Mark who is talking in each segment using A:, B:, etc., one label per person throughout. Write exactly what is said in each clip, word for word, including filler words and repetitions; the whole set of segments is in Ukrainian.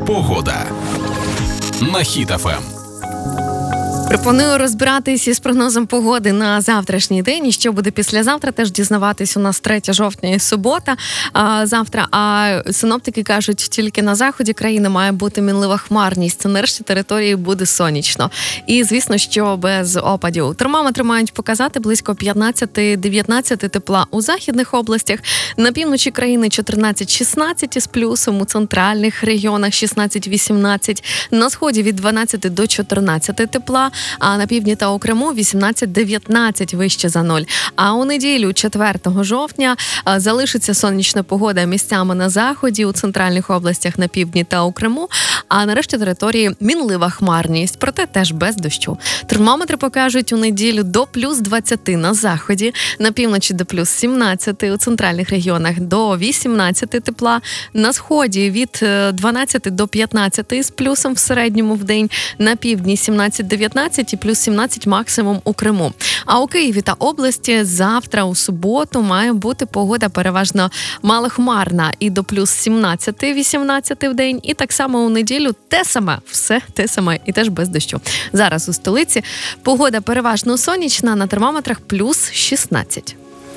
A: Погода на Хіт еф ем.
B: Пропоную розбиратись із прогнозом погоди на завтрашній день. І що буде післязавтра, теж дізнаватись. У нас третє жовтня і субота а, завтра. А синоптики кажуть, тільки на заході країни має бути мінлива хмарність. На решті території буде сонячно. І, звісно, що без опадів. Термометри мають показати близько п'ятнадцять-дев'ятнадцять тепла у західних областях. На півночі країни чотирнадцять-шістнадцять із плюсом, у центральних регіонах шістнадцять-вісімнадцять. На сході від дванадцяти до чотирнадцяти тепла. А на півдні та у Криму вісімнадцять-дев'ятнадцять вище за нуль. А у неділю, четвертого жовтня, залишиться сонячна погода місцями на заході, у центральних областях на півдні та у Криму. А на решті території мінлива хмарність, проте теж без дощу. Термометри покажуть у неділю до плюс двадцяти на заході, на півночі до плюс сімнадцяти, у центральних регіонах до вісімнадцяти тепла, на сході від дванадцяти до п'ятнадцяти з плюсом в середньому в день, на півдні сімнадцять-дев'ятнадцять і плюс сімнадцять максимум у Криму. А у Києві та області завтра у суботу має бути погода переважно малохмарна і до плюс сімнадцяти-вісімнадцяти в день, і так само у неділю те саме, все те саме і теж без дощу. Зараз у столиці погода переважно сонячна, на термометрах плюс шістнадцять.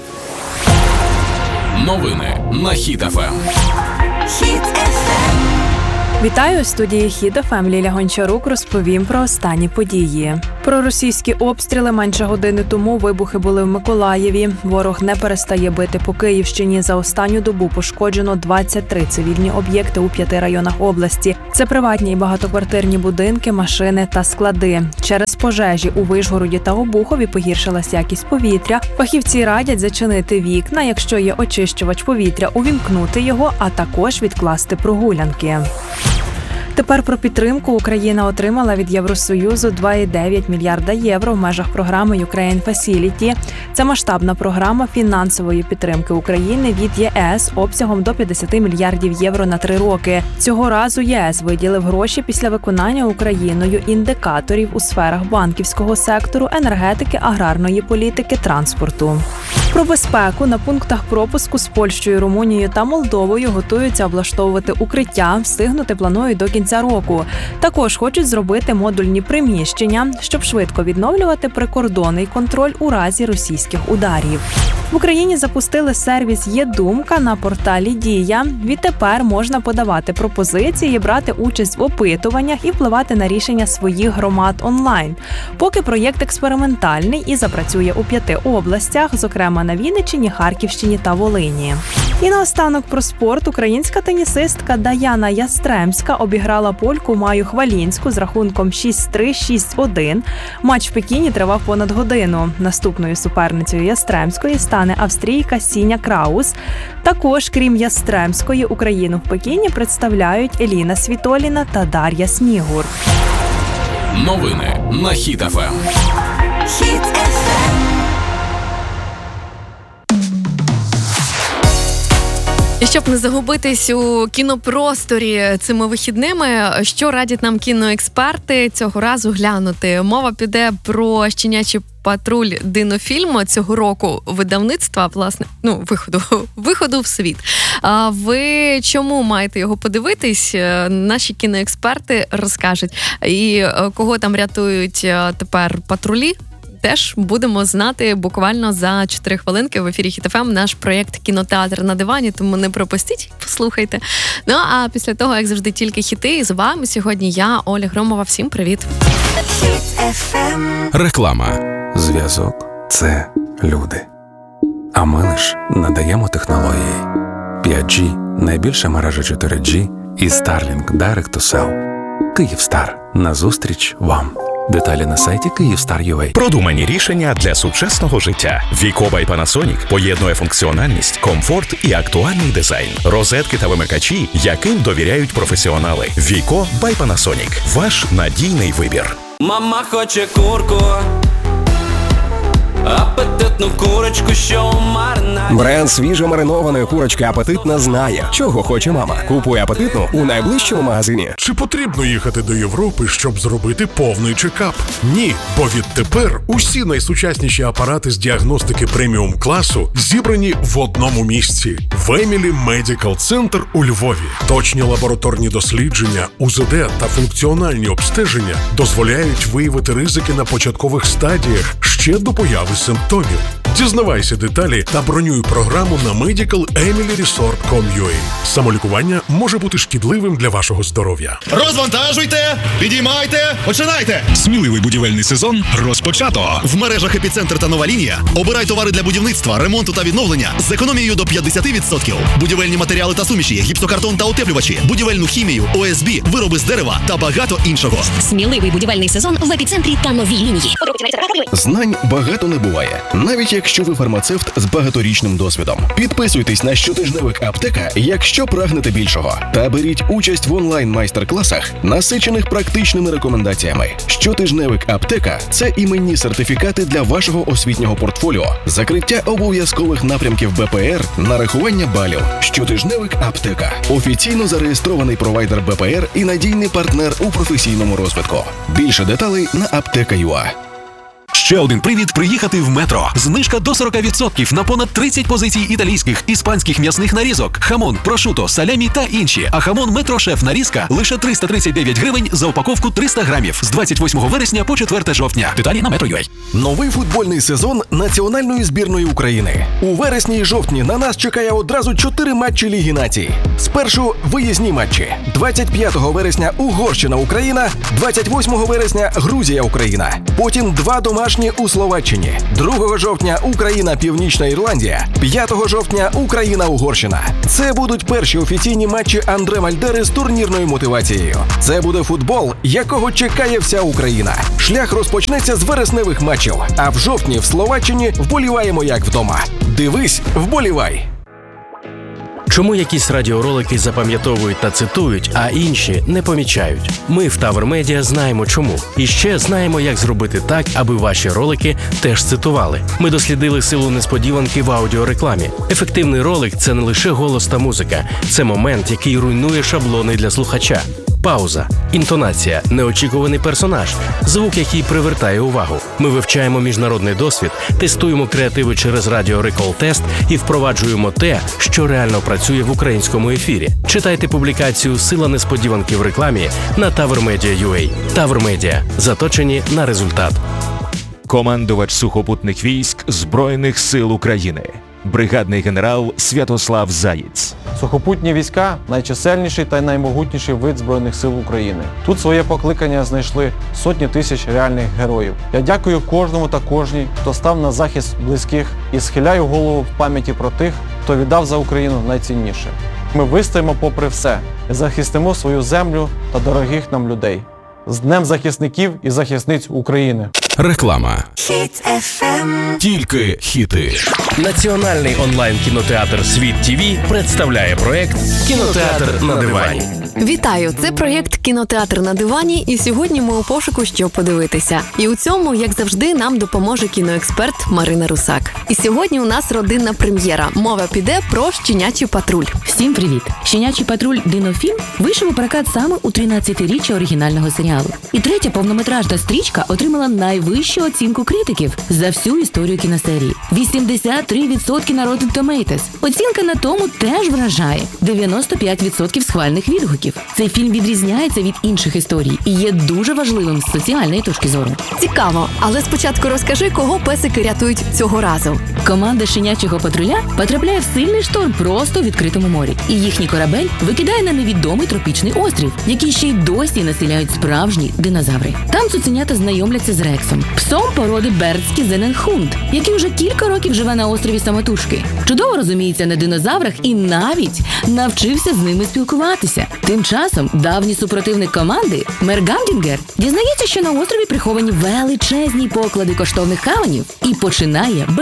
A: Новини на Хіт еф ем.
C: Хіт еф ем.
D: Вітаю, у студії Хіт еф ем. Ліля Гончарук розповім про останні події. Про російські обстріли менше години тому вибухи були в Миколаєві. Ворог не перестає бити по Київщині. За останню добу пошкоджено двадцять три цивільні об'єкти у п'яти районах області. Це приватні і багатоквартирні будинки, машини та склади. Через пожежі у Вишгороді та Обухові погіршилась якість повітря. Фахівці радять зачинити вікна, якщо є очищувач повітря, увімкнути його, а також відкласти прогулянки. Тепер про підтримку. Україна отримала від Євросоюзу два цілих дев'ять мільярда євро в межах програми Ukraine Facility. Це масштабна програма фінансової підтримки України від ЄС обсягом до п'ятдесят мільярдів євро на три роки. Цього разу ЄС виділив гроші після виконання Україною індикаторів у сферах банківського сектору, енергетики, аграрної політики, транспорту. Про безпеку. На пунктах пропуску з Польщею, Румунією та Молдовою готуються облаштовувати укриття. Встигнути планують до кінця року. Також хочуть зробити модульні приміщення, щоб швидко відновлювати прикордонний контроль у разі російських ударів. В Україні запустили сервіс «Є думка» на порталі «Дія». Відтепер можна подавати пропозиції, брати участь в опитуваннях і впливати на рішення своїх громад онлайн. Поки проєкт експериментальний і запрацює у п'яти областях, зокрема на Вінниччині, Харківщині та Волині. І наостанок про спорт. Українська тенісистка Даяна Ястремська обіграла польку Маю Хвалінську з рахунком шість три - шість один. Матч в Пекіні тривав понад годину. Наступною суперницею Ястремської стане австрійка Сіня Краус. Також, крім Ястремської, Україну в Пекіні представляють Еліна Світоліна та Дар'я Снігур.
A: Новини на Хіт еф ем.
C: Хіт еф ем.
B: І щоб не загубитись у кінопросторі цими вихідними, що радять нам кіноексперти цього разу глянути? Мова піде про «Щенячий патруль» динофільму цього року видавництва, власне, ну, виходу, виходу в світ. А ви чому маєте його подивитись? Наші кіноексперти розкажуть. І кого там рятують тепер патрулі? Теж будемо знати буквально за чотири хвилинки в ефірі Хіт еф ем наш проєкт «Кінотеатр на дивані», тому не пропустіть, послухайте. Ну, а після того, як завжди, тільки хіти. І з вами сьогодні я, Оля Громова. Всім привіт!
C: Хіт еф ем.
A: Реклама.
E: Зв'язок – це люди. А ми лиш надаємо технології. п'ять джі – найбільша мережа чотири джі і Starlink Direct to Cell. Київстар. Назустріч вам. Деталі на сайті Київстар крапка ю а.
F: Продумані рішення для сучасного життя. Віко by Panasonic поєднує функціональність, комфорт і актуальний дизайн. Розетки та вимикачі, яким довіряють професіонали. Віко by Panasonic. Ваш надійний вибір.
G: Мама хоче курку, а апетитну курочку, що у маринаді.
H: Бренд свіжо маринованої курочки «Апетитна» знає, чого хоче мама. Купуй «Апетитну» у найближчому магазині.
I: Чи потрібно їхати до Європи, щоб зробити повний чекап? Ні, бо відтепер усі найсучасніші апарати з діагностики преміум-класу зібрані в одному місці. Вемілі Медикал Центр у Львові. Точні лабораторні дослідження, УЗД та функціональні обстеження дозволяють виявити ризики на початкових стадіях ще до появи симптомів. Дізнавайся деталі та бронюй програму на медикал емілі ресорт крапка ком крапка ю а. Самолікування може бути шкідливим для вашого здоров'я.
J: Розвантажуйте, підіймайте, починайте! Сміливий будівельний сезон розпочато. В мережах «Епіцентр» та «Нова лінія» обирай товари для будівництва, ремонту та відновлення з економією до п'ятдесят відсотків. Будівельні матеріали та суміші, гіпсокартон та утеплювачі, будівельну хімію, о ес бі, вироби з дерева та багато іншого.
K: Сміливий будівельний сезон в «Епіцентрі» та «Новій лінії».
L: Знань багато не буває, навіть якщо ви фармацевт з багаторічним досвідом. Підписуйтесь на щотижневик «Аптека», якщо прагнете більшого. Та беріть участь в онлайн-майстер-класах, насичених практичними рекомендаціями. Щотижневик «Аптека» – це іменні сертифікати для вашого освітнього портфоліо, закриття обов'язкових напрямків Бе Пе Ер, нарахування балів. Щотижневик «Аптека» – офіційно зареєстрований провайдер Бе Пе Ер і надійний партнер у професійному розвитку. Більше деталей на аптека крапка ю а.
M: Ще один привід приїхати в Метро. Знижка до сорок відсотків на понад тридцять позицій італійських, іспанських м'ясних нарізок, хамон, прошуто, салямі та інші. А хамон Метро Шеф нарізка лише триста тридцять дев'ять гривень за упаковку триста грамів з двадцять восьмого вересня по четверте жовтня. Деталі на метро крапка ю а.
H: Новий футбольний сезон національної збірної України. У вересні і жовтні на нас чекає одразу чотири матчі Ліги Націй. Спершу виїзні матчі. двадцять п'ятого вересня Угорщина-Україна, двадцять восьмого вересня Грузія-Україна. Потім два домашні у Словаччині. другого жовтня Україна-Північна Ірландія. п'ятого жовтня Україна-Угорщина. Це будуть перші офіційні матчі Андре Мальдери з турнірною мотивацією. Це буде футбол, якого чекає вся Україна. Шлях розпочнеться з вересневих матчів, а в жовтні в Словаччині вболіваємо як вдома. Дивись, вболівай!
N: Чому якісь радіоролики запам'ятовують та цитують, а інші не помічають? Ми в Тавр Медіа знаємо чому. І ще знаємо, як зробити так, аби ваші ролики теж цитували. Ми дослідили силу несподіванки в аудіорекламі. Ефективний ролик – це не лише голос та музика. Це момент, який руйнує шаблони для слухача. Пауза, інтонація, неочікуваний персонаж, звук, який привертає увагу. Ми вивчаємо міжнародний досвід, тестуємо креативи через радіорекол-тест і впроваджуємо те, що реально працює в українському ефірі. Читайте публікацію «Сила несподіванки в рекламі» на тавр медіа крапка ю а. Тавр Медіа. Заточені на результат.
O: Командувач сухопутних військ Збройних сил України. Бригадний генерал Святослав Заєць.
P: Сухопутні війська – найчисельніший та наймогутніший вид Збройних сил України. Тут своє покликання знайшли сотні тисяч реальних героїв. Я дякую кожному та кожній, хто став на захист близьких, і схиляю голову в пам'яті про тих, хто віддав за Україну найцінніше. Ми вистоїмо попри все, і захистимо свою землю та дорогих нам людей. З Днем захисників і захисниць України!
A: Реклама.
C: Хіт еф ем.
A: Тільки хіти.
N: Національний онлайн-кінотеатр «Світ ТІВІ» представляє проект «Кінотеатр на дивані».
B: Вітаю! Це проєкт «Кінотеатр на дивані», і сьогодні ми у пошуку, що подивитися. І у цьому, як завжди, нам допоможе кіноексперт Марина Русак. І сьогодні у нас родинна прем'єра. Мова піде про «Щенячий патруль».
Q: Всім привіт! «Щенячий патруль. Динофільм» вийшов у прокат саме у тринадцятиріччя оригінального серіалу. І третя повнометражна стрічка отримала найвищу оцінку критиків за всю історію кіносерії. вісімдесят три відсотки на Rotten Tomatoes. Оцінка на тому теж вражає. дев'яносто п'ять відсотків схвальних відгуків. Цей фільм відрізняється від інших історій і є дуже важливим з соціальної точки зору.
B: Цікаво, але спочатку розкажи, кого песики рятують цього разу.
Q: Команда щенячого патруля потрапляє в сильний шторм просто у відкритому морі. І їхній корабель викидає на невідомий тропічний острів, який ще й досі населяють справжні динозаври. Там цуценята знайомляться з Рексом, псом породи Бердський Зененхунд, який вже кілька років живе на острові самотужки. Чудово розуміється на динозаврах і навіть навчився з ними спілкуватися. Тим часом давній супротивник команди, мер Гамдінгер, дізнається, що на острові приховані величезні поклади коштовних каменів і починає безжально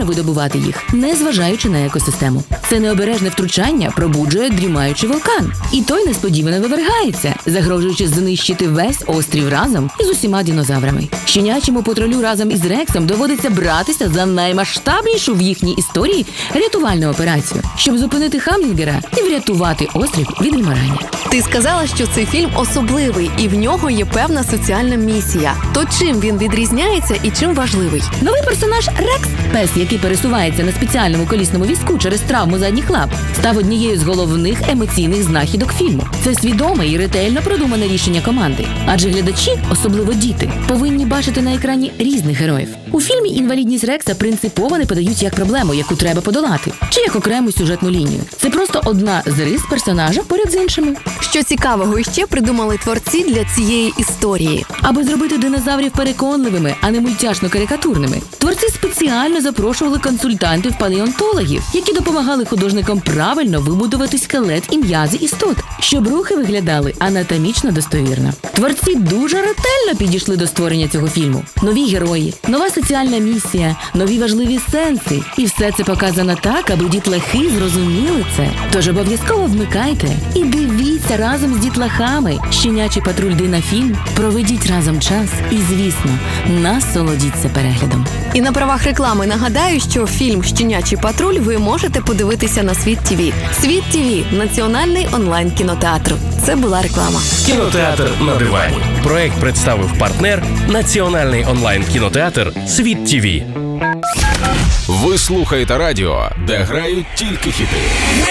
Q: повільно видобувати їх, не зважаючи на екосистему. Це необережне втручання пробуджує дрімаючий вулкан. І той несподівано вивергається, загрожуючи знищити весь острів разом із усіма динозаврами. Щенячому патрулю разом із Рексом доводиться братися за наймасштабнішу в їхній історії рятувальну операцію, щоб зупинити Хамлінгера і врятувати острів від вимирання.
B: Ти сказала, що цей фільм особливий і в нього є певна соціальна місія. То чим він відрізняється і чим важливий?
Q: Новий персонаж Рекс, пес, який пересувається на спеціальному колісному візку через травму задніх лап, став однією з головних емоційних знахідок фільму. Це свідоме і ретельно продумане рішення команди. Адже глядачі, особливо діти, повинні бачити на екрані різних героїв. У фільмі інвалідність Рекса принципово не подають як проблему, яку треба подолати, чи як окрему сюжетну лінію. Це просто одна з рис персонажа поряд з іншими.
B: Що цікавого іще придумали творці для цієї історії?
Q: Аби зробити динозаврів переконливими, а не мультяшно-карикатурними, творці спеціально запрошували консультантів-палеонтологів, які допомагали художникам правильно вибудувати скелет і м'язи істот, щоб рухи виглядали анатомічно достовірно. Творці дуже ретельно підійшли до створення цього фільму. Нові герої, нова соціальна місія, нові важливі сенси. І все це показано так, аби дітлахи зрозуміли це. Тож обов'язково вмикайте і дивіться разом з дітлахами «Щенячий патруль Динафільм», проведіть разом час і, звісно, насолодіться переглядом.
B: І на правах реклами нагадаю, що фільм «Щенячий патруль» ви можете подивитися на Світ ТВ. Світ ТВ – національний онлайн-кінотеатр. Це була реклама.
N: Кінотеатр на дивані. Проект представив партнер Національний онлайн-кінотеатр Світ ТВ.
A: Ви слухаєте радіо, де грають тільки хіти.